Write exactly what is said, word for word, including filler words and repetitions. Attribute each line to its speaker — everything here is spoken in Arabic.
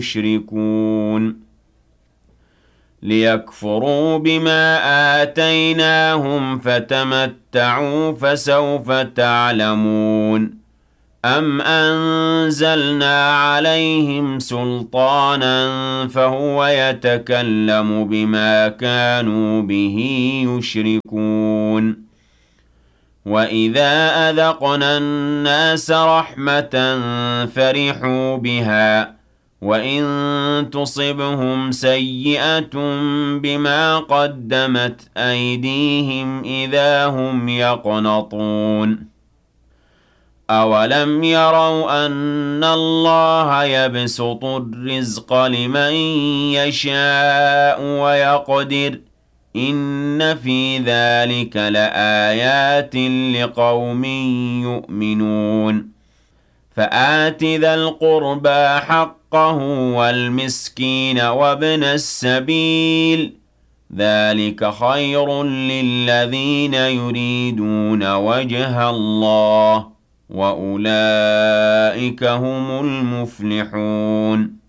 Speaker 1: يشركون ليكفروا بما آتيناهم فتمتعوا فسوف تعلمون أم أنزلنا عليهم سلطانا فهو يتكلم بما كانوا به يشركون وإذا أذقنا الناس رحمة فرحوا بها وإن تصبهم سيئة بما قدمت أيديهم إذا هم يقنطون أولم يروا أن الله يبسط الرزق لمن يشاء ويقدر إن في ذلك لآيات لقوم يؤمنون فآت ذا القربى حقه والمسكين وابن السبيل ذلك خير للذين يريدون وجه الله وأولئك هم المفلحون